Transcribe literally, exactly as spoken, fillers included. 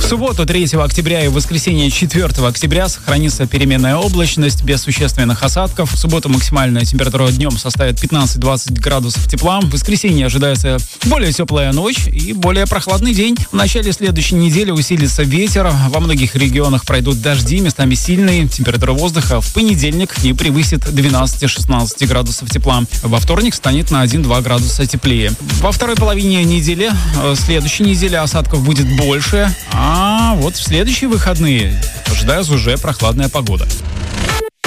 В субботу третьего октября и в воскресенье четвёртого октября сохранится переменная облачность без существенных осадков. В субботу максимальная температура днем составит пятнадцать-двадцать градусов тепла. В воскресенье ожидается более теплая ночь и более прохладный день. В начале следующей недели усилится ветер. Во многих регионах пройдут дожди, местами сильные. Температура воздуха в понедельник не превысит двенадцать-шестнадцать градусов тепла. Во вторник станет на один-два градуса теплее. Во второй половине недели, следующей недели осадков будет больше. А вот в следующие выходные ожидается уже прохладная погода.